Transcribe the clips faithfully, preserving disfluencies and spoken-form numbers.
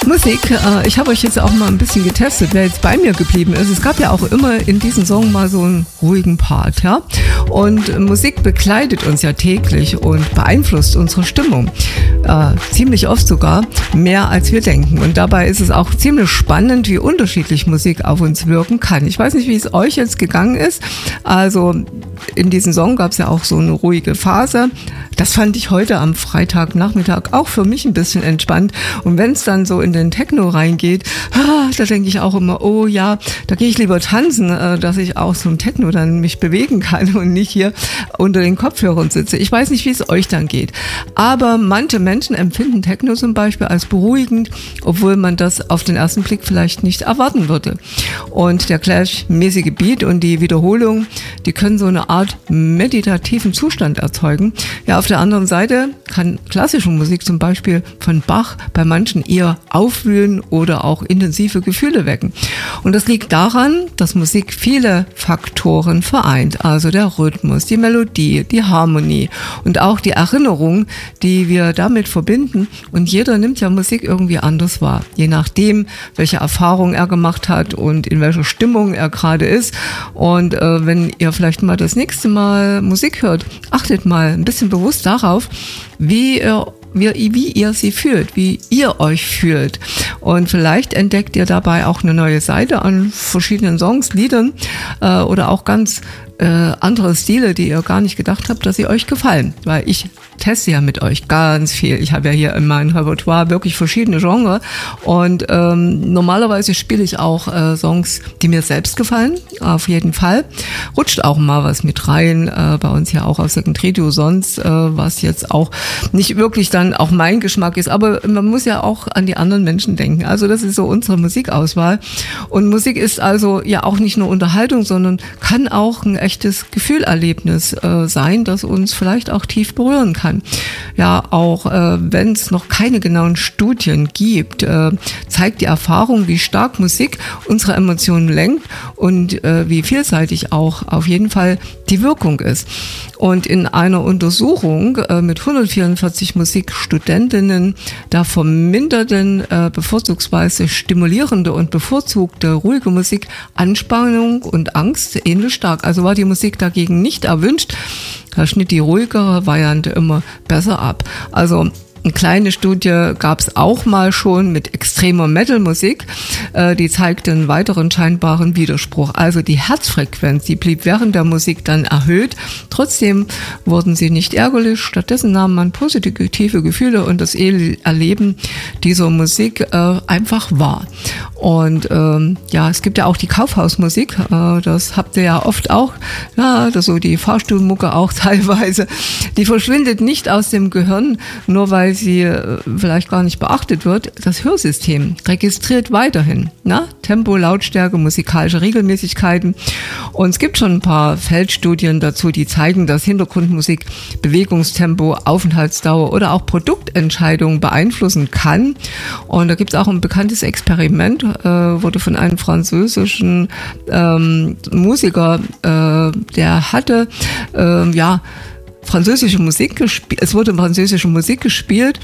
Musik, äh, ich habe euch jetzt auch mal ein bisschen getestet, wer jetzt bei mir geblieben ist. Es gab ja auch immer in diesem Song mal so einen ruhigen Part, ja. Und Musik begleitet uns ja täglich und beeinflusst unsere Stimmung. Äh, ziemlich oft sogar, mehr als wir denken. Und dabei ist es auch ziemlich spannend, wie unterschiedlich Musik auf uns wirken kann. Ich weiß nicht, wie es euch jetzt gegangen ist. Also in diesem Song gab es ja auch so eine ruhige Phase. Das fand ich heute am Freitagnachmittag auch für mich ein bisschen entspannt. Und wenn es dann so in den Techno reingeht, ah, da denke ich auch immer, oh ja, da gehe ich lieber tanzen, äh, dass ich auch so im Techno dann mich bewegen kann und nicht hier unter den Kopfhörern sitze. Ich weiß nicht, wie es euch dann geht. Aber manche Menschen empfinden Techno zum Beispiel als beruhigend, obwohl man das auf den ersten Blick vielleicht nicht erwarten würde. Und der gleichmäßige Beat und die Wiederholung, die können so eine Art meditativen Zustand erzeugen. Ja, auf der anderen Seite kann klassische Musik zum Beispiel von Bach bei manchen eher aufwühlen oder auch intensive Gefühle wecken. Und das liegt daran, dass Musik viele Faktoren vereint. Also der Rhythmus, die Melodie, die Harmonie und auch die Erinnerung, die wir damit verbinden. Und jeder nimmt ja Musik irgendwie anders wahr, je nachdem, welche Erfahrung er gemacht hat und in welcher Stimmung er gerade ist. Und äh, wenn ihr vielleicht mal das nächste Mal Musik hört, achtet mal ein bisschen bewusst darauf, wie ihr, wie, wie ihr sie fühlt, wie ihr euch fühlt. Und vielleicht entdeckt ihr dabei auch eine neue Seite an verschiedenen Songs, Liedern äh, oder auch ganz äh, andere Stile, die ihr gar nicht gedacht habt, dass sie euch gefallen. Weil ich teste ja mit euch ganz viel. Ich habe ja hier in meinem Repertoire wirklich verschiedene Genres und ähm, normalerweise spiele ich auch äh, Songs, die mir selbst gefallen, auf jeden Fall. Rutscht auch mal was mit rein, äh, bei uns ja auch auf Second Radio sonst, äh, was jetzt auch nicht wirklich dann auch mein Geschmack ist, aber man muss ja auch an die anderen Menschen denken. Also das ist so unsere Musikauswahl und Musik ist also ja auch nicht nur Unterhaltung, sondern kann auch ein echtes Gefühlerlebnis äh, sein, das uns vielleicht auch tief berühren kann. Ja, auch äh, wenn es noch keine genauen Studien gibt, äh, zeigt die Erfahrung, wie stark Musik unsere Emotionen lenkt und äh, wie vielseitig auch auf jeden Fall die Wirkung ist. Und in einer Untersuchung äh, mit hundertvierundvierzig Musikstudentinnen, da verminderten äh, bevorzugsweise stimulierende und bevorzugte ruhige Musik Anspannung und Angst ähnlich stark. Also war die Musik dagegen nicht erwünscht. Da schnitt die ruhigere Variante immer besser ab. Also eine kleine Studie gab es auch mal schon mit extremer Metal-Musik. Äh, die zeigte einen weiteren scheinbaren Widerspruch. Also die Herzfrequenz, die blieb während der Musik dann erhöht. Trotzdem wurden sie nicht ärgerlich. Stattdessen nahm man positive Gefühle und das Erleben dieser Musik äh, einfach wahr. Und ähm, ja, es gibt ja auch die Kaufhausmusik. Äh, das habt ihr ja oft auch. Ja, das so die Fahrstuhlmucke auch teilweise. Die verschwindet nicht aus dem Gehirn, nur weil sie vielleicht gar nicht beachtet wird. Das Hörsystem registriert weiterhin, na? Tempo, Lautstärke, musikalische Regelmäßigkeiten. Und es gibt schon ein paar Feldstudien dazu, die zeigen, dass Hintergrundmusik Bewegungstempo, Aufenthaltsdauer oder auch Produktentscheidungen beeinflussen kann. Und da gibt es auch ein bekanntes Experiment, äh, wurde von einem französischen ähm, Musiker, äh, der hatte, äh, ja, französische Musik gespielt, es wurde französische Musik gespielt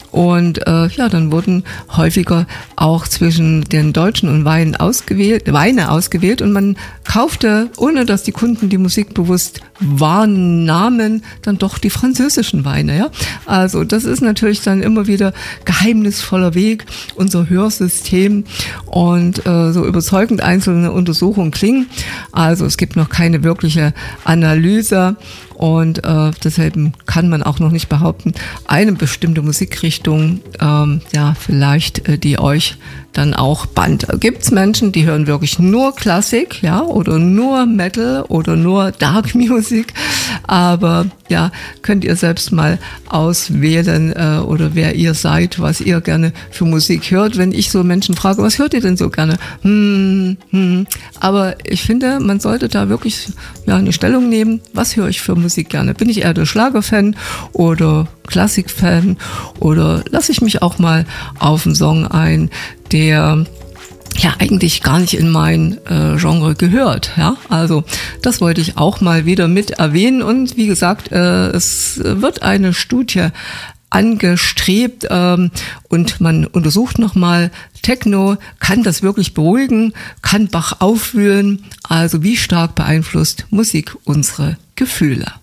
und äh, ja, dann wurden häufiger auch zwischen den deutschen und Weinen ausgewählt, Weine ausgewählt und man kaufte, ohne dass die Kunden die Musik bewusst wahrnahmen, dann doch die französischen Weine, ja. Also das ist natürlich dann immer wieder geheimnisvoller Weg, unser Hörsystem und äh, so überzeugend einzelne Untersuchungen klingen. Also es gibt noch keine wirkliche Analyse. Und äh, deshalb kann man auch noch nicht behaupten, eine bestimmte Musikrichtung, ähm, ja, vielleicht, äh, die euch dann auch bannt. Gibt es Menschen, die hören wirklich nur Klassik, ja, oder nur Metal oder nur Dark Music, aber ja, könnt ihr selbst mal auswählen äh, oder wer ihr seid, was ihr gerne für Musik hört. Wenn ich so Menschen frage, was hört ihr denn so gerne? Hm, hm. Aber ich finde, man sollte da wirklich ja eine Stellung nehmen. Was höre ich für Musik gerne? Bin ich eher der Schlagerfan oder Klassikfan oder lasse ich mich auch mal auf einen Song ein, der ja eigentlich gar nicht in mein äh, Genre gehört. Ja, also das wollte ich auch mal wieder mit erwähnen und wie gesagt, äh, es wird eine Studie angestrebt ähm, und man untersucht nochmal, Techno, kann das wirklich beruhigen, kann Bach aufwühlen, also wie stark beeinflusst Musik unsere Gefühle?